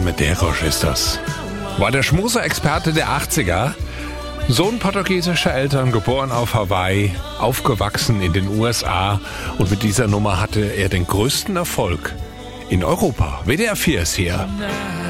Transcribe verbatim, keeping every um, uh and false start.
Medeiros ist das. War der Schmuser-Experte der achtziger. Sohn portugiesischer Eltern, geboren auf Hawaii, aufgewachsen in den U S A. Und mit dieser Nummer hatte er den größten Erfolg in Europa. W D R vier ist hier.